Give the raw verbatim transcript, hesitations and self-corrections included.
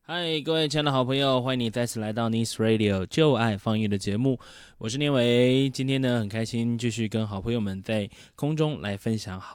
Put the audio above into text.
嗨，各位亲爱的好朋友，欢迎你再次来到 Nice Radio 就爱放音乐的节目，我是念维。今天呢，很开心继续跟好朋友们在空中来分享好